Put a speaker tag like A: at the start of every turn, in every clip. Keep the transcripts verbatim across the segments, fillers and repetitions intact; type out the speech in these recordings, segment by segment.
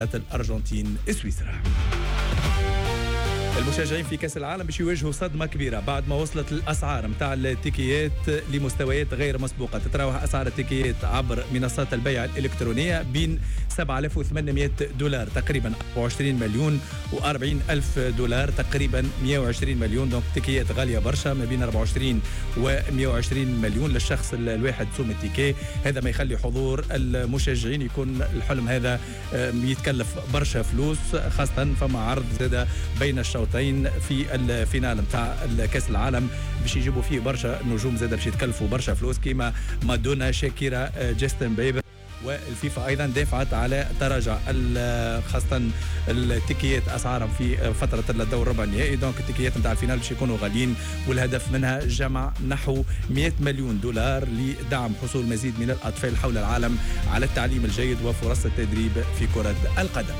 A: الأرجنتين سويسرا. المشجعين في كأس العالم باش يواجهوا صدمة كبيرة بعد ما وصلت الأسعار متاع التيكيات لمستويات غير مسبوقة. تتراوح أسعار التيكيات عبر منصات البيع الإلكترونية بين سبعة آلاف وثمانمائة دولار تقريبا أربعة وعشرين مليون وأربعين ألف دولار تقريبا مئة وعشرين مليون. دونك تيكيات غالية برشا ما بين أربعة وعشرين ومئة وعشرين مليون للشخص الواحد سوم التيكي. هذا ما يخلي حضور المشجعين يكون الحلم هذا يتكلف برشا فلوس، خاصة فما عرض زاد بين الشوطين في الفينال نتاع كاس العالم باش يجيبوا فيه برشا نجوم زاد باش يتكلفوا برشا فلوس كيما مادونا، شاكيرا، جاستن بيبر. والفيفا ايضا دافعت على تراجع خاصه التيكيات اسعارهم في فتره الدور الربع النهائي. دونك التيكيات نتاع الفينال باش يكونوا غاليين، والهدف منها جمع نحو مئة مليون دولار لدعم حصول مزيد من الاطفال حول العالم على التعليم الجيد وفرص التدريب في كره القدم.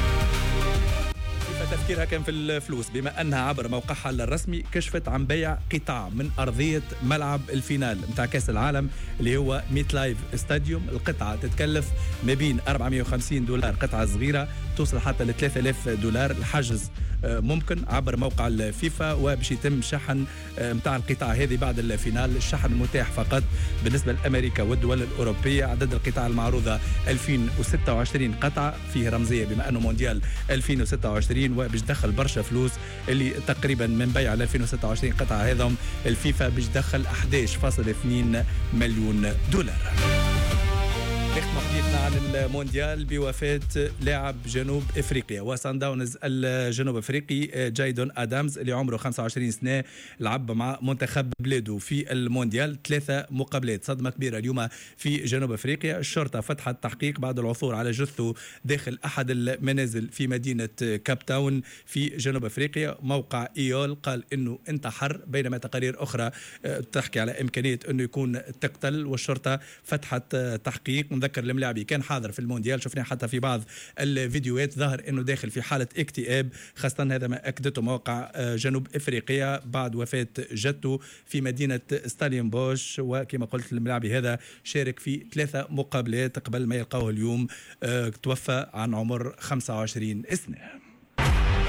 A: تفكيرها كان في الفلوس بما أنها عبر موقعها الرسمي كشفت عن بيع قطاع من أرضية ملعب الفينال متاع كأس العالم اللي هو ميت لايف ستاديوم. القطعة تتكلف ما بين أربعمائة وخمسين دولار، قطعة صغيرة توصل حتى ل ثلاثة آلاف دولار. الحجز ممكن عبر موقع الفيفا وباش يتم شحن متاع القطاع هذه بعد الفينال. الشحن متاح فقط بالنسبة لأمريكا والدول الأوروبية. عدد القطع المعروضة ألفين وستة وعشرين قطعة، فيه رمزية بما أنه مونديال ألفين وستة وعشرين وباش دخل برشا فلوس اللي تقريبا من بيع ألفين وستة وعشرين قطعة هذم الفيفا باش دخل أحد عشر فاصلة اثنين مليون دولار. نختم حديثنا عن المونديال بوفاة لاعب جنوب افريقيا وسان داونز الجنوب افريقي جايدون ادامز اللي عمره خمسة وعشرين سنه، لعب مع منتخب بلاده في المونديال ثلاثه مقابلات. صدمه كبيره اليوم في جنوب افريقيا. الشرطه فتحت تحقيق بعد العثور على جثه داخل احد المنازل في مدينه كاب تاون في جنوب افريقيا. موقع ايول قال انه انتحر، بينما تقارير اخرى تحكي على امكانيه انه يكون تقتل، والشرطه فتحت تحقيق. نذكر الملاعبي كان حاضر في المونديال، شفنا حتى في بعض الفيديوهات ظهر انه داخل في حاله اكتئاب، خاصه هذا ما اكدته مواقع جنوب افريقيا بعد وفاه جدته في مدينه ستالينبوش. وكما قلت الملاعبي هذا شارك في ثلاثه مقابلات قبل ما يلقاوه اليوم توفى عن عمر خمسة وعشرين سنه.